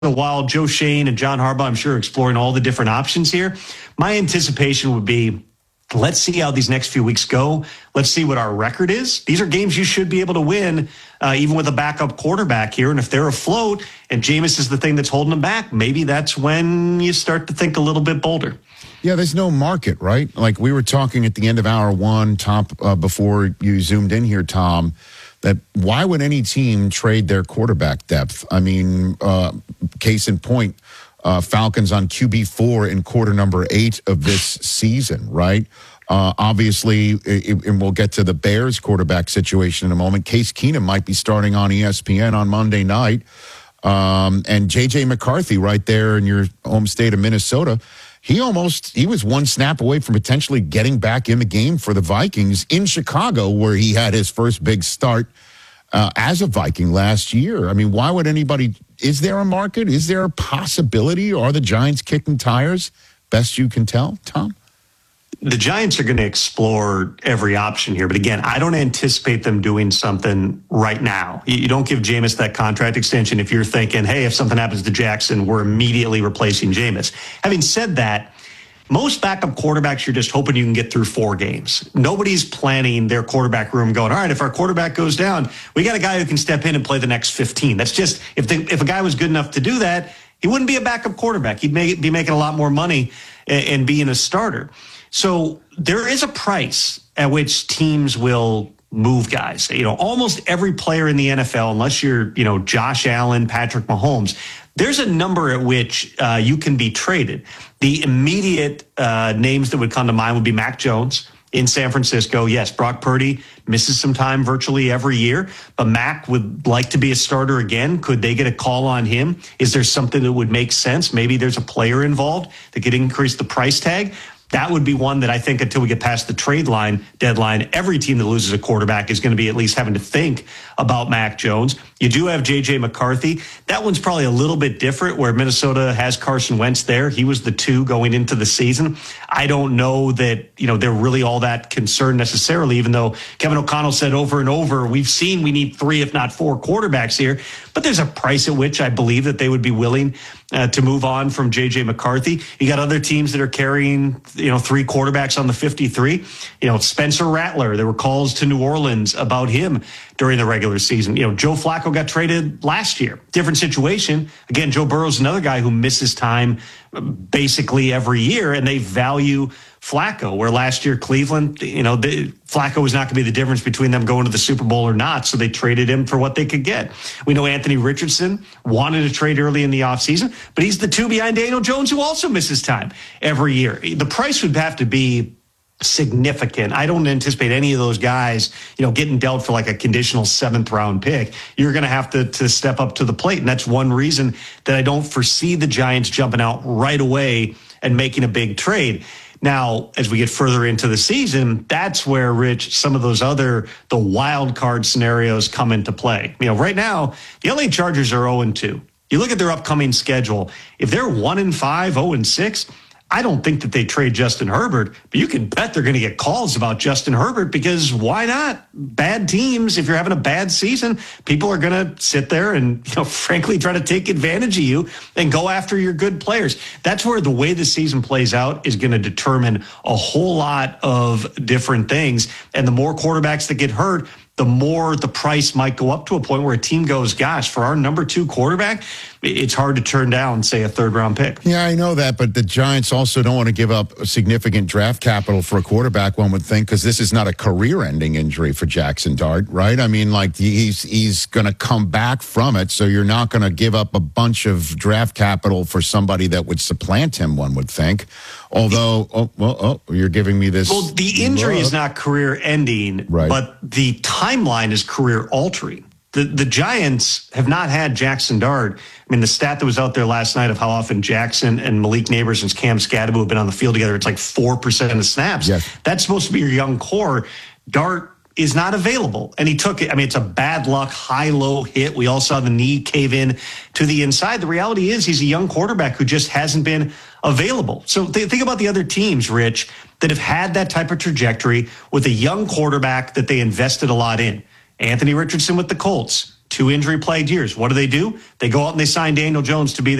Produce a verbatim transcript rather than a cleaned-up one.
while Joe Shane and John Harbaugh, I'm sure, exploring all the different options here. My anticipation would be, let's see how these next few weeks go. Let's see what our record is. These are games you should be able to win, uh, even with a backup quarterback here. And if they're afloat and Jameis is the thing that's holding them back, maybe that's when you start to think a little bit bolder. Yeah, there's no market, right? Like we were talking at the end of hour one, top uh, before you zoomed in here, Tom, that why would any team trade their quarterback depth? I mean, uh, case in point, uh, Falcons on Q B four in quarter number eight of this season, right? Uh, obviously, it, and we'll get to the Bears quarterback situation in a moment. Case Keenum might be starting on E S P N on Monday night. Um, and J J McCarthy right there in your home state of Minnesota, he almost, he was one snap away from potentially getting back in the game for the Vikings in Chicago, where he had his first big start uh, as a Viking last year. I mean, why would anybody, is there a market? Is there a possibility? Are the Giants kicking tires? Best you can tell, Tom? The Giants are going to explore every option here. But again, I don't anticipate them doing something right now. You don't give Jameis that contract extension if you're thinking, hey, if something happens to Jackson, we're immediately replacing Jameis. Having said that, most backup quarterbacks, you're just hoping you can get through four games. Nobody's planning their quarterback room going, all right, if our quarterback goes down, we got a guy who can step in and play the next fifteen. That's just, if the, if a guy was good enough to do that, he wouldn't be a backup quarterback. He'd make, be making a lot more money and, and being a starter. So there is a price at which teams will move guys. You know, almost every player in the N F L, unless you're, you know, Josh Allen, Patrick Mahomes, there's a number at which uh, you can be traded. The immediate uh, names that would come to mind would be Mac Jones in San Francisco. Yes, Brock Purdy misses some time virtually every year, but Mac would like to be a starter again. Could they get a call on him? Is there something that would make sense? Maybe there's a player involved that could increase the price tag. That would be one that I think until we get past the trade line deadline, every team that loses a quarterback is going to be at least having to think about Mac Jones. You do have J J McCarthy. That one's probably a little bit different where Minnesota has Carson Wentz there. He was the two going into the season. I don't know that, you know, they're really all that concerned necessarily, even though Kevin O'Connell said over and over, we've seen we need three, if not four quarterbacks here. But there's a price at which I believe that they would be willing uh, to move on from J J McCarthy. You got other teams that are carrying, you know, three quarterbacks on the fifty-three. You know, Spencer Rattler, there were calls to New Orleans about him during the regular season. You know, Joe Flacco got traded last year. Different situation. Again, Joe Burrow's another guy who misses time basically every year, and they value Flacco, where last year Cleveland, you know, the, Flacco was not going to be the difference between them going to the Super Bowl or not, so they traded him for what they could get. We know Anthony Richardson wanted to trade early in the offseason, but he's the two behind Daniel Jones, who also misses time every year. The price would have to be significant. I don't anticipate any of those guys, you know, getting dealt for like a conditional seventh round pick. You're going to have to to step up to the plate. And that's one reason that I don't foresee the Giants jumping out right away and making a big trade. Now, as we get further into the season, that's where, Rich, some of those other, the wild card scenarios come into play. You know, right now, the L A Chargers are oh and two. You look at their upcoming schedule. If they're one and five, oh and six, I don't think that they trade Justin Herbert, but you can bet they're going to get calls about Justin Herbert because why not? Bad teams, if you're having a bad season, people are going to sit there and, you know, frankly, try to take advantage of you and go after your good players. That's where the way the season plays out is going to determine a whole lot of different things. And the more quarterbacks that get hurt, the more the price might go up to a point where a team goes, gosh, for our number two quarterback, it's hard to turn down, say, a third round pick. Yeah, I know that, but the Giants also don't want to give up significant draft capital for a quarterback, one would think, because this is not a career-ending injury for Jackson Dart, right? I mean, like, he's he's going to come back from it, so you're not going to give up a bunch of draft capital for somebody that would supplant him, one would think. Although, oh, well, oh, you're giving me this. Well, the injury look. is not career-ending, right, but the timeline is career-altering. The the Giants have not had Jackson Dart. I mean, the stat that was out there last night of how often Jackson and Malik Neighbors and Cam Scadaboo have been on the field together, it's like four percent of the snaps. Yes. That's supposed to be your young core. Dart is not available, and he took it. I mean, it's a bad luck, high-low hit. We all saw the knee cave in to the inside. The reality is he's a young quarterback who just hasn't been available. So th- think about the other teams, Rich, that have had that type of trajectory with a young quarterback that they invested a lot in. Anthony Richardson with the Colts, two injury plagued years. What do they do? They go out and they sign Daniel Jones to be